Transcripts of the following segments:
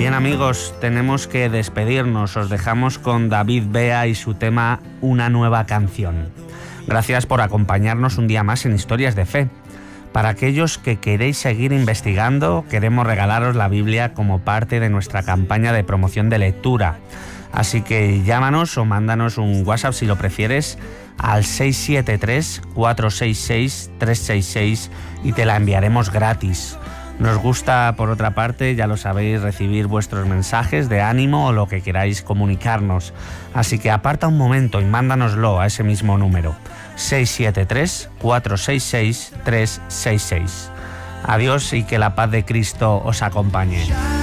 Bien amigos, tenemos que despedirnos. Os dejamos con David Bea y su tema Una nueva canción. Gracias por acompañarnos un día más en Historias de Fe. Para aquellos que queréis seguir investigando, queremos regalaros la Biblia como parte de nuestra campaña de promoción de lectura. Así que llámanos o mándanos un WhatsApp si lo prefieres al 673-466-366 y te la enviaremos gratis. Nos gusta, por otra parte, ya lo sabéis, recibir vuestros mensajes de ánimo o lo que queráis comunicarnos. Así que aparta un momento y mándanoslo a ese mismo número, 673-466-366. Adiós y que la paz de Cristo os acompañe.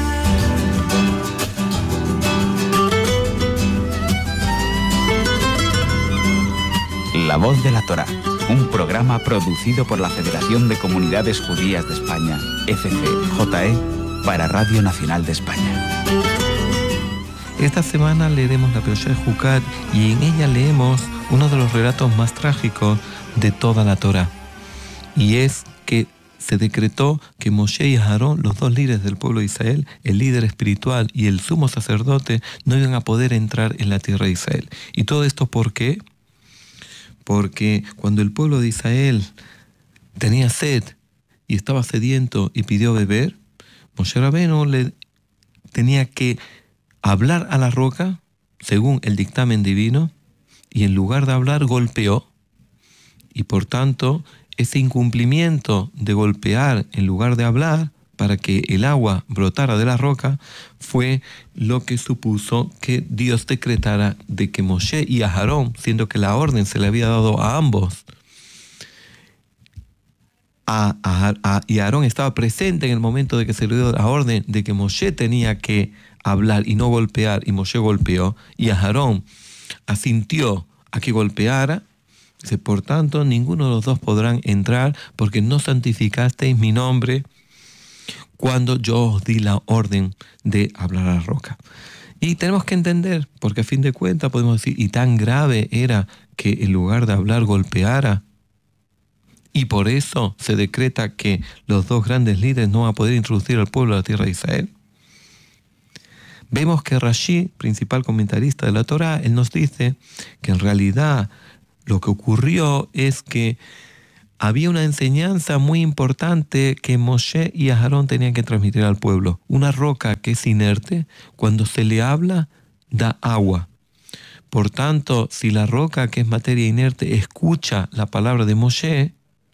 La Voz de la Torá, un programa producido por la Federación de Comunidades Judías de España, FCJE, para Radio Nacional de España. Esta semana leeremos la Perashá de Jucat y en ella leemos uno de los relatos más trágicos de toda la Torá. Y es que se decretó que Moshe y Aarón, los dos líderes del pueblo de Israel, el líder espiritual y el sumo sacerdote, no iban a poder entrar en la tierra de Israel. ¿Y todo esto por qué? Porque cuando el pueblo de Israel tenía sed y estaba sediento y pidió beber, Moshe Rabbeinu le tenía que hablar a la roca, según el dictamen divino, y en lugar de hablar golpeó. Y por tanto, ese incumplimiento de golpear en lugar de hablar para que el agua brotara de la roca fue lo que supuso que Dios decretara de que Moshe y Aarón, siendo que la orden se le había dado a ambos, y Aarón estaba presente en el momento de que se le dio la orden de que Moshe tenía que hablar y no golpear, y Moshe golpeó, y Aarón asintió a que golpeara. Dice, por tanto, ninguno de los dos podrán entrar porque no santificasteis mi nombre cuando yo os di la orden de hablar a la roca. Y tenemos que entender, porque a fin de cuentas podemos decir, y tan grave era que en lugar de hablar golpeara, y por eso se decreta que los dos grandes líderes no van a poder introducir al pueblo a la tierra de Israel. Vemos que Rashi, principal comentarista de la Torá, él nos dice que en realidad lo que ocurrió es que había una enseñanza muy importante que Moshe y Aarón tenían que transmitir al pueblo. Una roca que es inerte, cuando se le habla, da agua. Por tanto, si la roca, que es materia inerte, escucha la palabra de Moshe,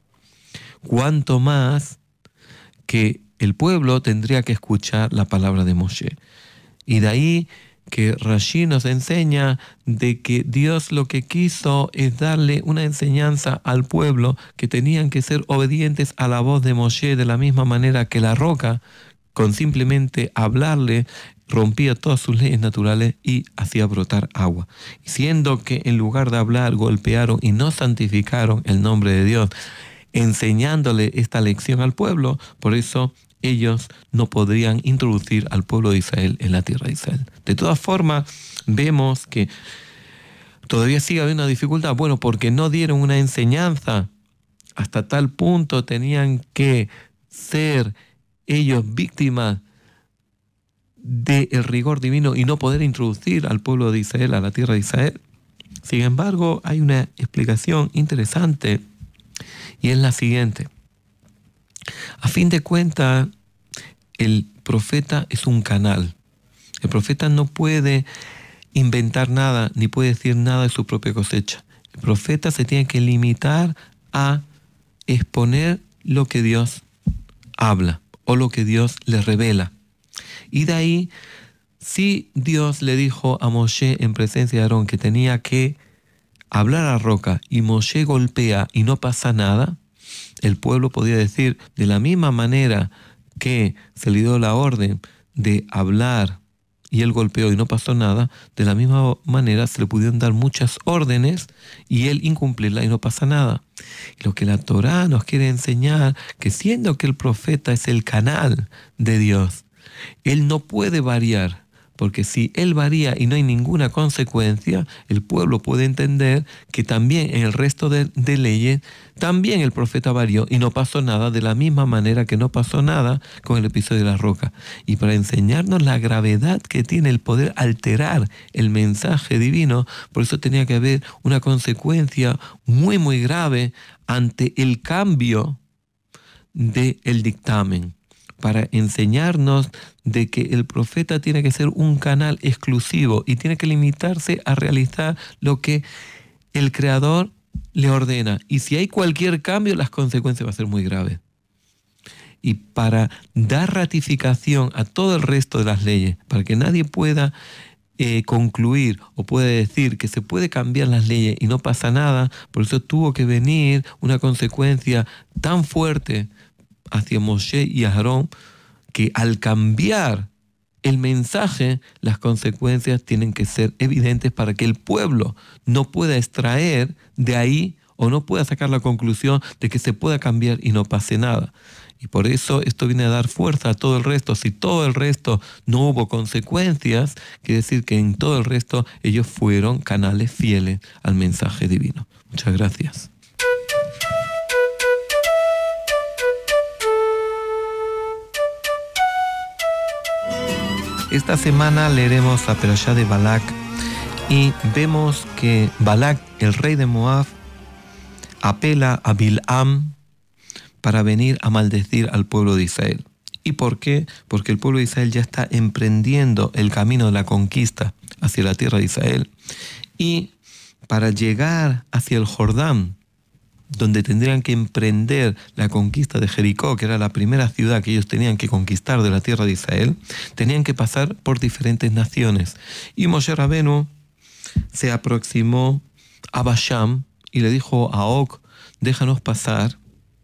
cuánto más que el pueblo tendría que escuchar la palabra de Moshe. Y de ahí que Rashi nos enseña de que Dios lo que quiso es darle una enseñanza al pueblo que tenían que ser obedientes a la voz de Moshe, de la misma manera que la roca, con simplemente hablarle, rompía todas sus leyes naturales y hacía brotar agua. Siendo que en lugar de hablar, golpearon y no santificaron el nombre de Dios, enseñándole esta lección al pueblo, por eso ellos no podrían introducir al pueblo de Israel en la tierra de Israel. De todas formas, vemos que todavía sigue habiendo una dificultad. Bueno, porque no dieron una enseñanza, hasta tal punto tenían que ser ellos víctimas del rigor divino y no poder introducir al pueblo de Israel a la tierra de Israel. Sin embargo, hay una explicación interesante y es la siguiente. A fin de cuentas, el profeta es un canal. El profeta no puede inventar nada, ni puede decir nada de su propia cosecha. El profeta se tiene que limitar a exponer lo que Dios habla o lo que Dios le revela. Y de ahí, si Dios le dijo a Moshe en presencia de Aarón que tenía que hablar a la roca y Moshe golpea y no pasa nada, el pueblo podía decir, de la misma manera que se le dio la orden de hablar y él golpeó y no pasó nada, de la misma manera se le pudieron dar muchas órdenes y él incumplirla y no pasa nada. Y lo que la Torá nos quiere enseñar, que siendo que el profeta es el canal de Dios, él no puede variar, porque si él varía y no hay ninguna consecuencia, el pueblo puede entender que también en el resto de leyes, también el profeta varió y no pasó nada, de la misma manera que no pasó nada con el episodio de la roca. Y para enseñarnos la gravedad que tiene el poder alterar el mensaje divino, por eso tenía que haber una consecuencia muy, muy grave ante el cambio del dictamen, para enseñarnos de que el profeta tiene que ser un canal exclusivo y tiene que limitarse a realizar lo que el Creador le ordena. Y si hay cualquier cambio, las consecuencias van a ser muy graves. Y para dar ratificación a todo el resto de las leyes, para que nadie pueda concluir o pueda decir que se puede cambiar las leyes y no pasa nada, por eso tuvo que venir una consecuencia tan fuerte hacia Moshe y Aarón, que al cambiar el mensaje, las consecuencias tienen que ser evidentes para que el pueblo no pueda extraer de ahí o no pueda sacar la conclusión de que se pueda cambiar y no pase nada. Y por eso esto viene a dar fuerza a todo el resto. Si todo el resto no hubo consecuencias, quiere decir que en todo el resto ellos fueron canales fieles al mensaje divino. Muchas gracias. Esta semana leeremos la Perashá de Balak y vemos que Balak, el rey de Moab, apela a Bilam para venir a maldecir al pueblo de Israel. ¿Y por qué? Porque el pueblo de Israel ya está emprendiendo el camino de la conquista hacia la tierra de Israel. Y para llegar hacia el Jordán, donde tendrían que emprender la conquista de Jericó, que era la primera ciudad que ellos tenían que conquistar de la tierra de Israel, tenían que pasar por diferentes naciones. Y Moshe Rabenu se aproximó a Basham y le dijo a Og: déjanos pasar,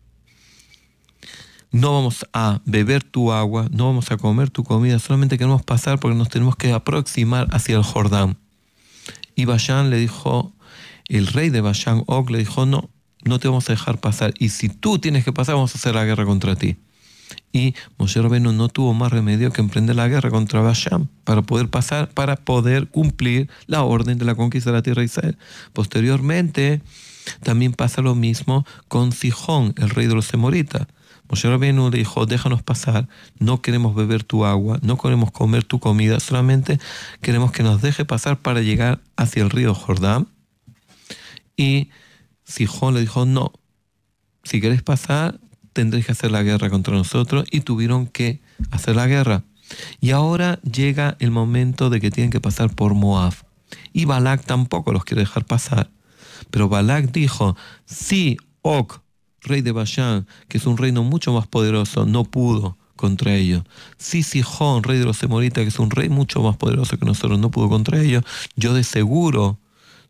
no vamos a beber tu agua, no vamos a comer tu comida, solamente queremos pasar porque nos tenemos que aproximar hacia el Jordán. Y Basham le dijo, el rey de Basham, Og, le dijo: no te vamos a dejar pasar, y si tú tienes que pasar, vamos a hacer la guerra contra ti. Y Moshe Rabenu no tuvo más remedio que emprender la guerra contra Basham para poder pasar, para poder cumplir la orden de la conquista de la tierra de Israel. Posteriormente, también pasa lo mismo con Sihón, el rey de los Emoritas. Moshe Rabenu le dijo: déjanos pasar, no queremos beber tu agua, no queremos comer tu comida, solamente queremos que nos deje pasar para llegar hacia el río Jordán. Y Sihón le dijo: no, si querés pasar, tendréis que hacer la guerra contra nosotros, y tuvieron que hacer la guerra. Y ahora llega el momento de que tienen que pasar por Moab. Y Balak tampoco los quiere dejar pasar. Pero Balak dijo: si Og, rey de Bashán, que es un reino mucho más poderoso, no pudo contra ellos, si Sihón, rey de los Emoritas, que es un rey mucho más poderoso que nosotros, no pudo contra ellos, yo de seguro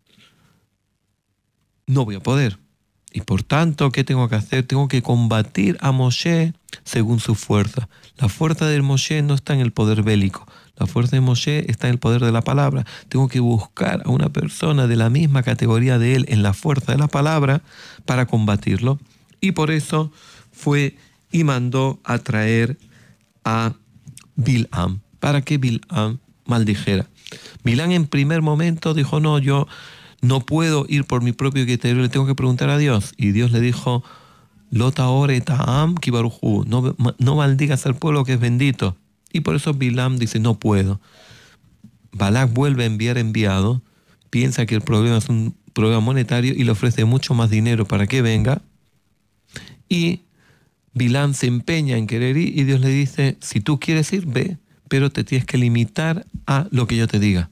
no voy a poder. Y por tanto, ¿qué tengo que hacer? Tengo que combatir a Moshe según su fuerza. La fuerza de Moshe no está en el poder bélico. La fuerza de Moshe está en el poder de la palabra. Tengo que buscar a una persona de la misma categoría de él en la fuerza de la palabra para combatirlo. Y por eso fue y mandó a traer a Bilam, para que Bilam maldijera. Bilam en primer momento dijo: no, yo no puedo ir por mi propio criterio, le tengo que preguntar a Dios. Y Dios le dijo: no maldigas al pueblo que es bendito. Y por eso Bilam dice: no puedo. Balak vuelve a enviar enviado, piensa que el problema es un problema monetario y le ofrece mucho más dinero para que venga. Y Bilam se empeña en querer ir y Dios le dice: si tú quieres ir, ve, pero te tienes que limitar a lo que yo te diga.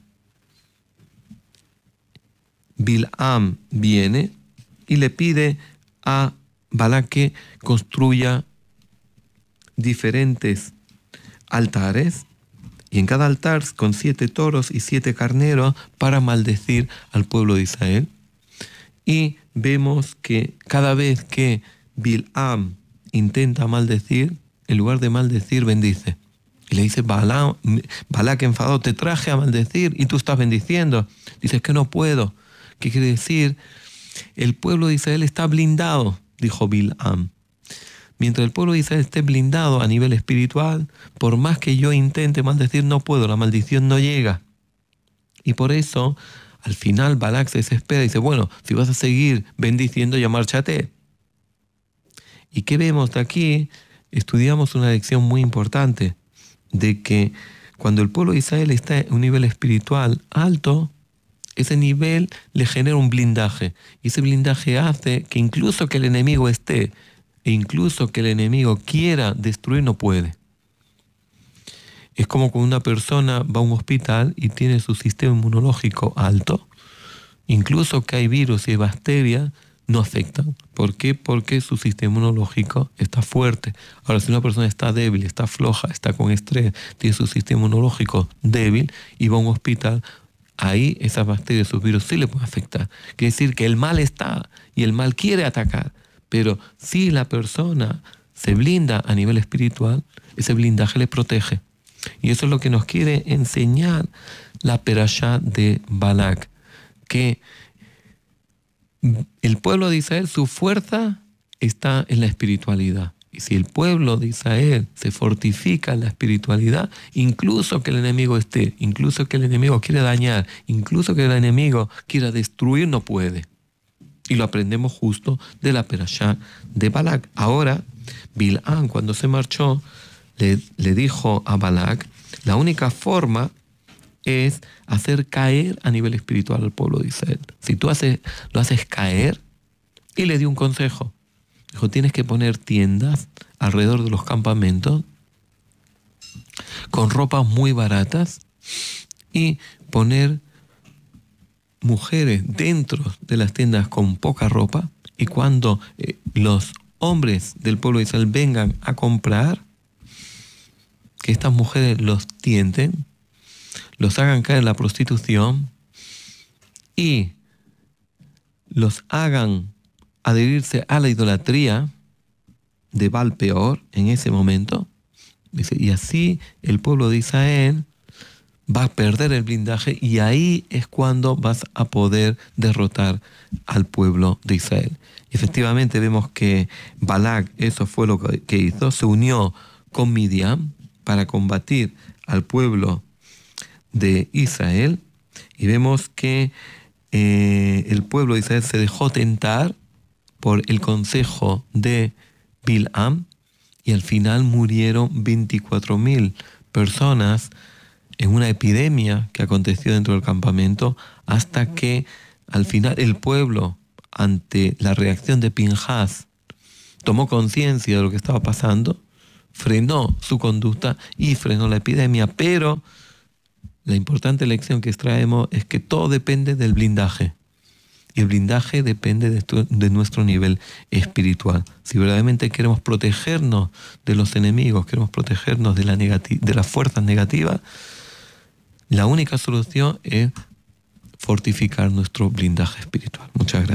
Bilam viene y le pide a Balak que construya diferentes altares, y en cada altar con 7 toros y 7 carneros para maldecir al pueblo de Israel. Y vemos que cada vez que Bilam intenta maldecir, en lugar de maldecir, bendice. Y le dice: Balak enfadado, te traje a maldecir y tú estás bendiciendo. Dice: que no puedo. ¿Qué quiere decir? El pueblo de Israel está blindado, dijo Bilam. mientras el pueblo de Israel esté blindado a nivel espiritual, por más que yo intente maldecir, no puedo, la maldición no llega. Y por eso, al final, Balac se desespera y dice, bueno, si vas a seguir bendiciendo, ya márchate. ¿Y qué vemos de aquí? Estudiamos una lección muy importante, de que cuando el pueblo de Israel está en un nivel espiritual alto, ese nivel le genera un blindaje. Y ese blindaje hace que incluso que el enemigo esté, e incluso que el enemigo quiera destruir, no puede. Es como cuando una persona va a un hospital y tiene su sistema inmunológico alto, incluso que hay virus y bacterias, no afectan. ¿Por qué? Porque su sistema inmunológico está fuerte. Ahora, si una persona está débil, está floja, está con estrés, tiene su sistema inmunológico débil y va a un hospital, ahí esas bacterias, esos virus sí le pueden afectar. Quiere decir que el mal está y el mal quiere atacar. Pero si la persona se blinda a nivel espiritual, ese blindaje le protege. Y eso es lo que nos quiere enseñar la perashá de Balac, que el pueblo de Israel, su fuerza está en la espiritualidad. Y si el pueblo de Israel se fortifica en la espiritualidad, incluso que el enemigo esté, incluso que el enemigo quiera dañar, incluso que el enemigo quiera destruir, no puede. Y lo aprendemos justo de la perashá de Balac. Ahora, Bil'am, cuando se marchó, le dijo a Balac, la única forma es hacer caer a nivel espiritual al pueblo de Israel. Si tú lo haces caer, y le dio un consejo. Dijo, tienes que poner tiendas alrededor de los campamentos con ropas muy baratas y poner mujeres dentro de las tiendas con poca ropa, y cuando los hombres del pueblo de Israel vengan a comprar, que estas mujeres los tienten, los hagan caer en la prostitución y los hagan adherirse a la idolatría de Baal Peor en ese momento. Dice, y así el pueblo de Israel va a perder el blindaje, y ahí es cuando vas a poder derrotar al pueblo de Israel. Y efectivamente vemos que Balac, eso fue lo que hizo, se unió con Midian para combatir al pueblo de Israel, y vemos que el pueblo de Israel se dejó tentar por el consejo de Bil'am, y al final murieron 24.000 personas en una epidemia que aconteció dentro del campamento, hasta que al final el pueblo, ante la reacción de Pinhas, tomó conciencia de lo que estaba pasando, frenó su conducta y frenó la epidemia. Pero la importante lección que extraemos es que todo depende del blindaje. Y el blindaje depende de nuestro nivel espiritual. Si verdaderamente queremos protegernos de los enemigos, queremos protegernos de las fuerzas negativas, la única solución es fortificar nuestro blindaje espiritual. Muchas gracias.